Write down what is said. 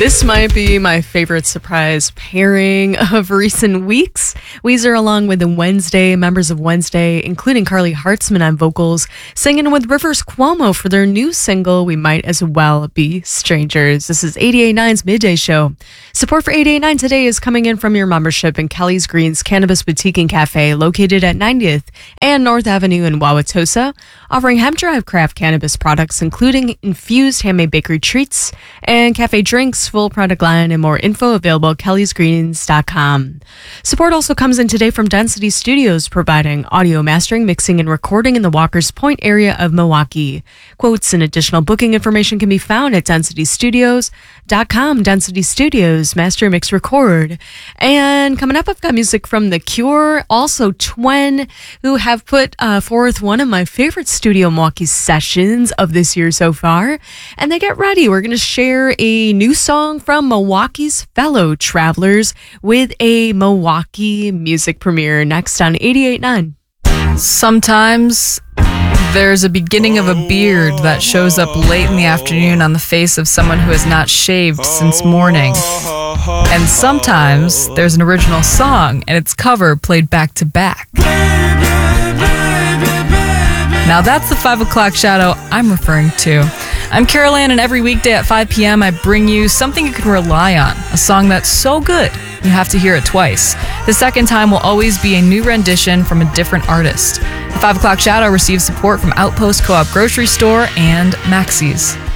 This might be my favorite surprise pairing of recent weeks. Weezer, along with the Wednesday members of Wednesday, including Carly Hartzman on vocals, singing with Rivers Cuomo for their new single, We Might As Well Be Strangers. This is 88.9's Midday Show. Support for 88.9 today is coming in from your membership in Kelly's Greens Cannabis Boutique and Cafe, located at 90th and North Avenue in Wauwatosa, offering hemp-derived craft cannabis products, including infused handmade bakery treats and cafe drinks, full product line, and more info available at kellysgreens.com. Support also comes in today from Density Studios, providing audio mastering, mixing, and recording in the Walkers Point area of Milwaukee. Quotes and additional booking information can be found at densitystudios.com. Density Studios, master, mix, record. And coming up, I've got music from The Cure, also Twen, who have put forth one of my favorite Studio Milwaukee sessions of this year so far. And they get ready. We're going to share a new song from Milwaukee's fellow travelers with a Milwaukee music premiere next on 88.9. Sometimes there's a beginning of a beard that shows up late in the afternoon on the face of someone who has not shaved since morning. And sometimes there's an original song and its cover played back to back. Now that's the 5 o'clock shadow I'm referring to. I'm Carol Ann, and every weekday at 5 p.m. I bring you something you can rely on, a song that's so good you have to hear it twice. The second time will always be a new rendition from a different artist. The 5 o'clock shadow receives support from Outpost Co-op Grocery Store and Maxey's.